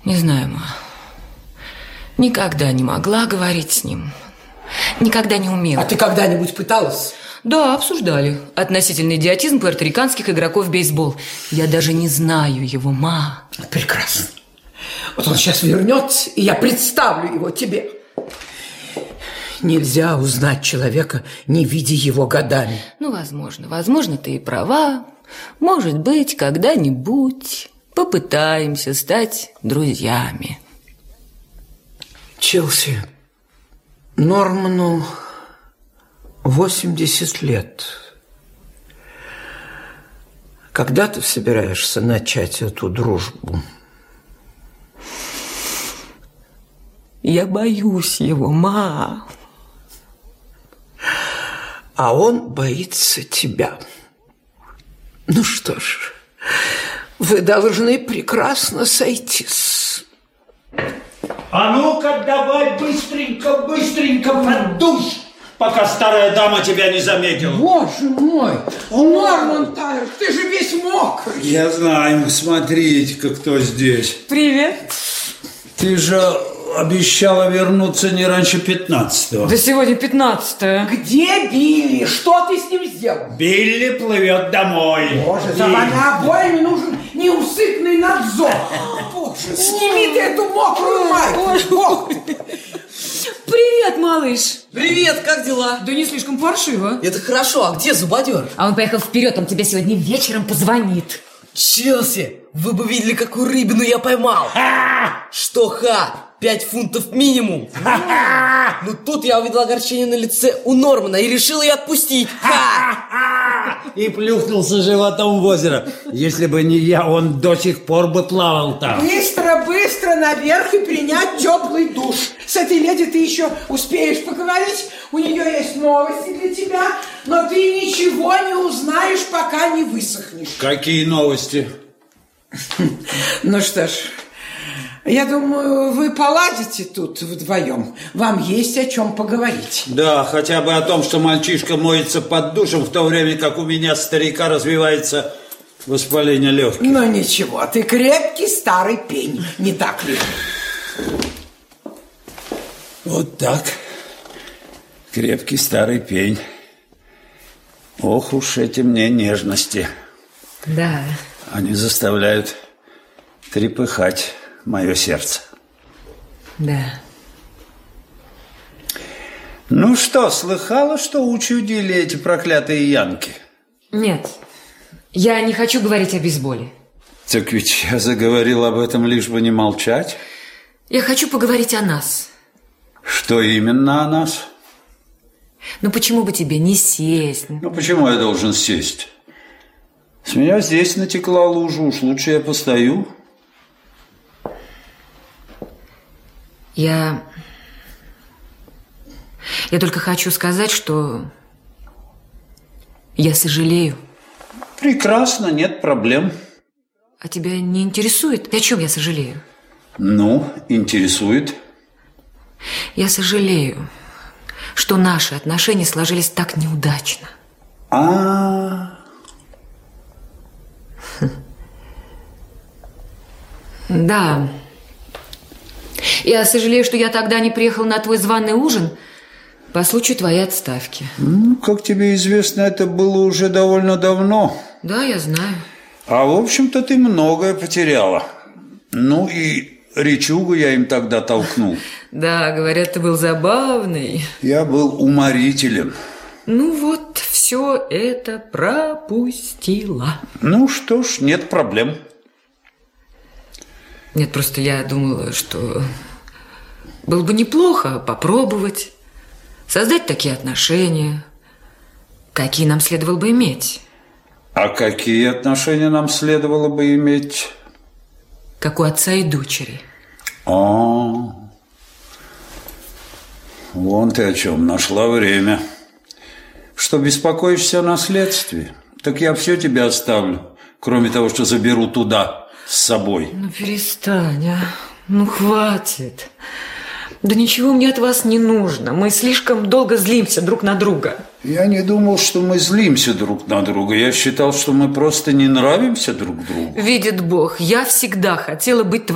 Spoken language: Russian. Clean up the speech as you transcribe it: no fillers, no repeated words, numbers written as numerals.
Не знаю, ма. Никогда не могла говорить с ним. Никогда не умела. А ты когда-нибудь пыталась? Да, обсуждали. Относительный идиотизм пуэрториканских игроков в бейсбол. Я даже не знаю его, ма. Прекрасно. Вот он сейчас вернется, и я представлю его тебе. Нельзя узнать человека, не видя его годами. Ну, возможно, ты и права. Может быть, когда-нибудь попытаемся стать друзьями. Челси, Норману 80 лет. Когда ты собираешься начать эту дружбу? Я боюсь его, ма. А он боится тебя. Ну что ж, вы должны прекрасно сойтись. А ну-ка, давай быстренько под душ, пока старая дама тебя не заметила. Боже мой, Норман Тайлер, ты же весь мокрый. Я знаю, смотрите-ка, кто здесь. Привет. Ты же обещала вернуться не раньше 15-го. Да сегодня 15-е. Где Билли? Что ты с ним сделал? Билли плывет домой. Боже, за вами обоими нужен неусыпный надзор. Боже, сними ты эту мокрую майку. Привет, малыш. Привет, как дела? Да не слишком паршиво. Это хорошо, а где зубодер? А он поехал вперед, он тебе сегодня вечером позвонит. Челси, вы бы видели, какую рыбину я поймал. Что, 5 фунтов минимум. Ну тут я увидел огорчение на лице у Нормана и решил ее отпустить. И плюхнулся животом в озеро. Если бы не я, он до сих пор бы плавал там. Быстро наверх и принять теплый душ. С этой леди ты еще успеешь поговорить. У нее есть новости для тебя, но ты ничего не узнаешь, пока не высохнешь. Какие новости? Ну что ж, я думаю, вы поладите тут вдвоем. Вам есть о чем поговорить. Да, хотя бы о том, что мальчишка моется под душем, в то время как у меня, старика, развивается воспаление легких. Ну ничего, ты крепкий старый пень, не так ли? Вот так. Крепкий старый пень. Ох уж эти мне нежности. Да. Они заставляют трепыхать мое сердце. Да. Ну что, слыхала, что учудили эти проклятые янки? Нет, я не хочу говорить о бейсболе. Так ведь я заговорил об этом, лишь бы не молчать. Я хочу поговорить о нас. Что именно о нас? Ну почему бы тебе не сесть? Ну почему я должен сесть? С меня здесь натекла лужа, уж лучше я постою. Я только хочу сказать, что я сожалею. Прекрасно, нет проблем. А тебя не интересует, о чем я сожалею? Ну, интересует. Я сожалею, что наши отношения сложились так неудачно. Да. Я сожалею, что я тогда не приехал на твой званый ужин по случаю твоей отставки. Как тебе известно, это было уже довольно давно. Да, я знаю. А в общем-то ты многое потеряла. Ну и речугу я им тогда толкнул. Да, говорят, ты был забавный. Я был уморителен. Ну вот, все это пропустила. Ну что ж, нет проблем. Нет, просто я думала, что было бы неплохо попробовать создать такие отношения, какие нам следовало бы иметь. А какие отношения нам следовало бы иметь? Как у отца и дочери. Вон ты о чем, нашла время. Что, беспокоишься о наследстве? Так я все тебе оставлю, кроме того, что заберу туда с собой. Ну перестань, а. Ну хватит. Да ничего мне от вас не нужно. Мы слишком долго злимся друг на друга. Я не думал, что мы злимся друг на друга. Я считал, что мы просто не нравимся друг другу. Видит Бог, я всегда хотела быть твоей